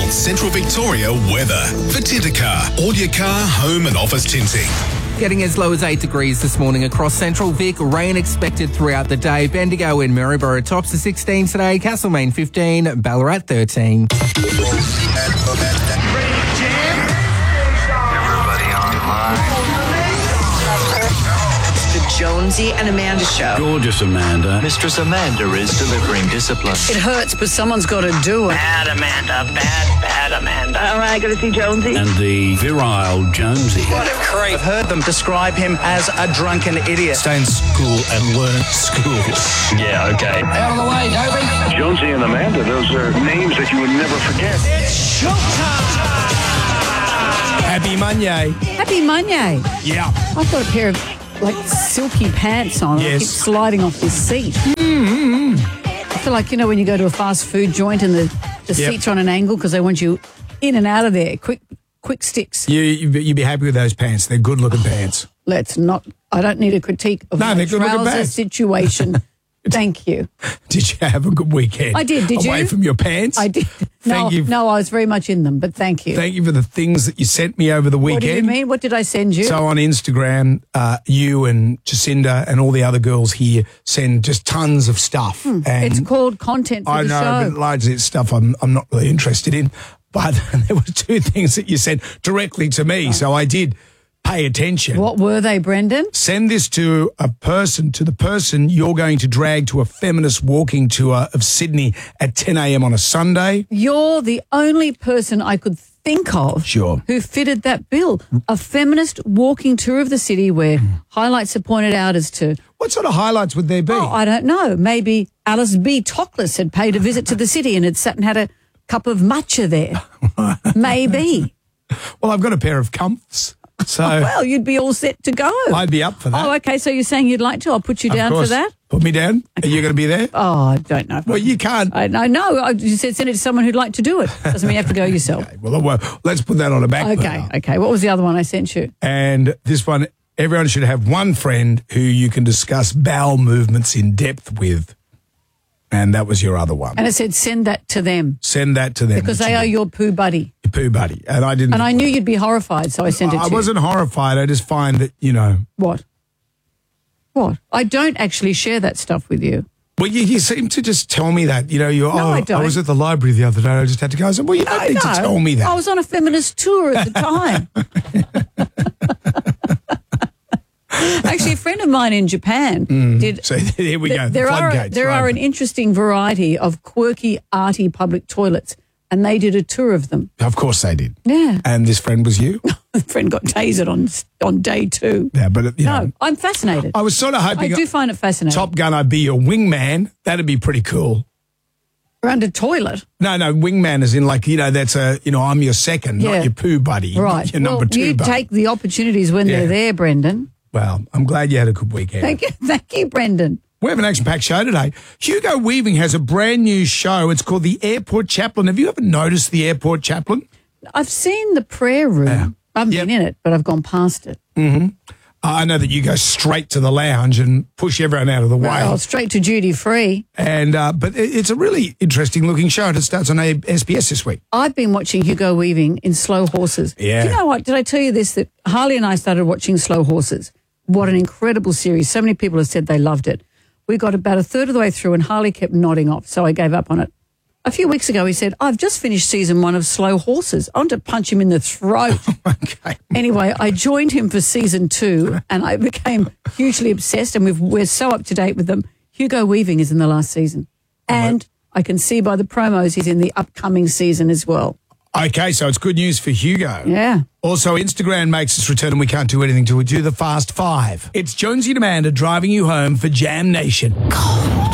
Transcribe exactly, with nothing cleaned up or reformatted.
Central Victoria weather. For Tintercar, all your car, home and office tinting. Getting as low as eight degrees this morning across Central Vic. Rain expected throughout the day. Bendigo and Maryborough tops to sixteen today. Castlemaine fifteen, Ballarat thirteen. Everybody online. The Jonesy and Amanda Show. Gorgeous Amanda. Mistress Amanda is delivering discipline. It hurts, but someone's got to do it. Bad Amanda, bad, bad Amanda. All right, got to see Jonesy. And the virile Jonesy. What a creep. I've heard them describe him as a drunken idiot. Stay in school and learn school. Yeah, okay. Out of the way, Toby. Jonesy and Amanda, those are names that you would never forget. It's showtime. Happy Monday. Happy Monday. Yeah. I've got a pair of, like, silky pants on. Yes. I keep sliding off this seat. Mm-hmm. I feel like, you know, when you go to a fast food joint and the, the Yep. seats are on an angle because they want you in and out of there. Quick, quick sticks. You, you, you'd be happy with those pants. They're good-looking pants. Let's not, I don't need a critique of No, my they're good looking trouser pants. situation. Thank you. Did you have a good weekend? I did. Did you? Away from your pants? I did. No, Thank you. no, I was very much in them, but thank you. Thank you for the things that you sent me over the weekend. What do you mean? What did I send you? So on Instagram, uh, you and Jacinda and all the other girls here send just tons of stuff. Hmm. And It's called content for I the know, show. but largely it's stuff I'm, I'm not really interested in. But there were two things that you sent directly to me, so I did pay attention. What were they, Brendan? Send this to a person, to the person you're going to drag to a feminist walking tour of Sydney at ten a.m. on a Sunday. You're the only person I could think of Sure. who fitted that bill. A feminist walking tour of the city where highlights are pointed out as to, What sort of highlights would there be? oh, I don't know, maybe Alice B. Toklas had paid a visit to the city and had sat and had a cup of matcha there. Maybe. Well, I've got a pair of comfs, so Well, you'd be all set to go. I'd be up for that. Oh, okay, so you're saying you'd like to? I'll put you Of down for course. that. Put me down. Are you going to be there? Oh, I don't know. if Well, I- you can't. I, I know. I- You said send it to someone who'd like to do it. Doesn't mean you have to go yourself. Okay, well, well, let's put that on a back Okay, burner. okay. What was the other one I sent you? And this one, everyone should have one friend who you can discuss bowel movements in depth with. And that was your other one. And it said send that to them Send that to them. because That's they your- are your poo buddy. your poo buddy. And I didn't. And I knew you'd be horrified, so I sent it to I you. wasn't horrified. I just find that, you know. What? What? I don't actually share that stuff with you. Well, you, you seem to just tell me that. You know, you're, No, oh, I don't. was at the library the other day. I just had to go. I said, well, you don't I need to know. tell me that. I was on a feminist tour at the time. Actually, a friend of mine in Japan did. So here we th- go. the There are floodgates there are are an open. interesting variety of quirky, arty public toilets, and they did a tour of them. Of course they did. Yeah, And this friend was you? the friend got tasered on on day two. Yeah, but, you know. No, I'm fascinated. I was sort of I hoping do find it fascinating. Top Gun, I'd be your wingman. That'd be pretty cool. Around a toilet, No, no, wingman is in like, you know, that's a, you know, I'm your second, Yeah. not your poo buddy. right? Your number well, two you buddy. take the opportunities when Yeah. they're there, Brendan. Well, I'm glad you had a good weekend. Thank you, thank you, Brendan. We have an action-packed show today. Hugo Weaving has a brand new show. It's called The Airport Chaplain. Have you ever noticed The Airport Chaplain? I've seen the prayer room. Yeah. I haven't Yep. been in it, but I've gone past it. I know that you go straight to the lounge and push everyone out of the way. Oh, straight to duty free. And uh, but it- it's a really interesting-looking show. And it starts on A- S B S this week. I've been watching Hugo Weaving in Slow Horses. Yeah. Do you know what? Did I tell you this? That Harley and I started watching Slow Horses. What an incredible series. So many people have said they loved it. We got about a third of the way through and Harley kept nodding off, so I gave up on it. A few weeks ago, he said, I've just finished season one of Slow Horses. I want to punch him in the throat. Okay. Anyway, I joined him for season two and I became hugely obsessed and we've, we're so up to date with them. Hugo Weaving is in the last season. And I can see by the promos he's in the upcoming season as well. Okay, so it's good news for Hugo. Yeah. Also, Instagram makes its return and we can't do anything till we do the Fast Five. It's Jonesy and Amanda driving you home for Jam Nation. Cold.